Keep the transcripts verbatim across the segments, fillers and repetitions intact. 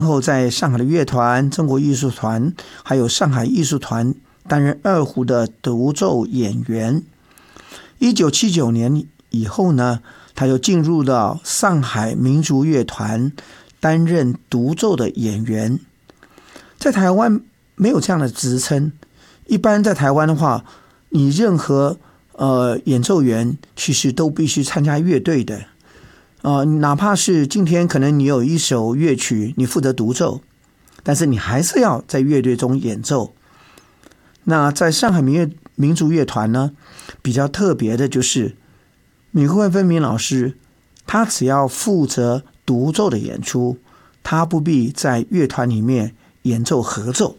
然后在上海的乐团、中国艺术团还有上海艺术团担任二胡的独奏演员。一九七九年以后呢，他又进入到上海民族乐团担任独奏的演员。在台湾没有这样的职称，一般在台湾的话，你任何呃演奏员其实都必须参加乐队的。呃，哪怕是今天可能你有一首乐曲你负责独奏，但是你还是要在乐队中演奏。那在上海民乐民族乐团呢，比较特别的就是米慧芬明老师，他只要负责独奏的演出，他不必在乐团里面演奏合奏。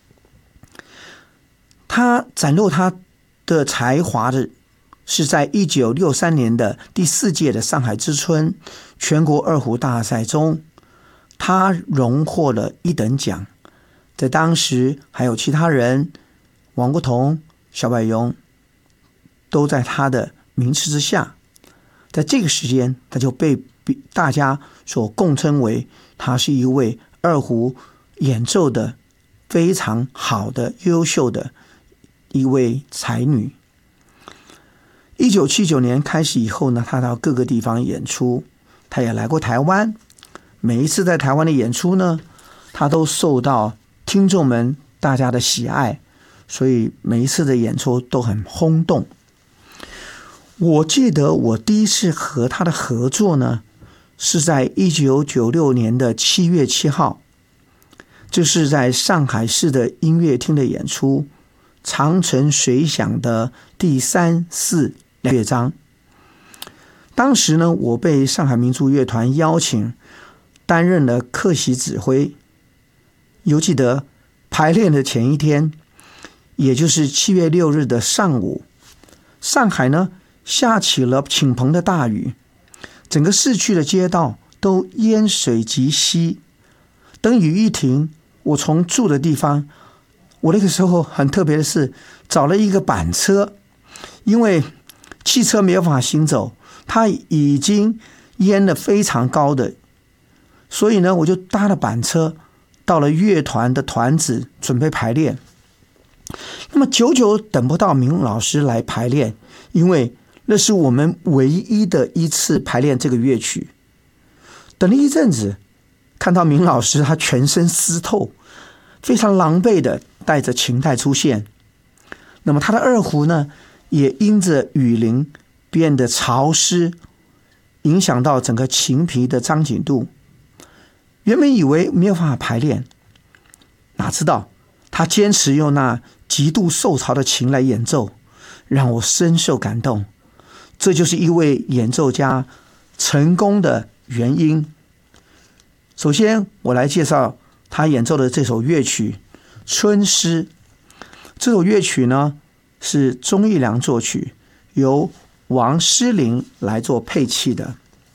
他展露他的才华的是在一九六三年的第四届的上海之春全国二胡大赛中，他荣获了一等奖。在当时还有其他人，王国同、小柏荣都在他的名次之下。在这个时间，他就被大家所共称为他是一位二胡演奏的非常好的优秀的一位才女。一九七九年开始以后呢，他到各个地方演出，他也来过台湾。每一次在台湾的演出呢，他都受到听众们大家的喜爱，所以每一次的演出都很轰动。我记得我第一次和他的合作呢，是在一九九六年的七月七号，这是在上海市的音乐厅的演出，长城随想的第三四乐章。当时呢，我被上海民族乐团邀请担任了客席指挥。犹记得排练的前一天，也就是七月六日的上午，上海呢下起了倾盆的大雨，整个市区的街道都淹水及膝。等雨一停，我从住的地方，我那个时候很特别的是找了一个板车，因为汽车没有办法行走，它已经淹了非常高的，所以呢，我就搭了板车到了乐团的团子准备排练。那么久久等不到明老师来排练，因为那是我们唯一的一次排练这个乐曲。等了一阵子，看到明老师他全身湿透，非常狼狈的带着琴带出现。那么他的二胡呢，也因着雨淋变得潮湿，影响到整个琴皮的张紧度。原本以为没有办法排练，哪知道他坚持用那极度受潮的琴来演奏，让我深受感动。这就是一位演奏家成功的原因。首先，我来介绍他演奏的这首乐曲《春诗》。这首乐曲呢，是钟义良作曲，由王诗龄来做配器的。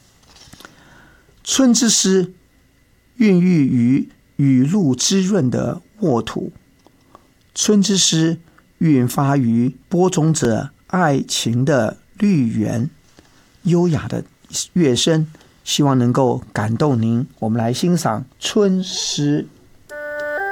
春之诗孕育于雨露滋润的沃土，春之诗蕴发于播种者爱情的绿园。优雅的乐声，希望能够感动您。我们来欣赏春诗。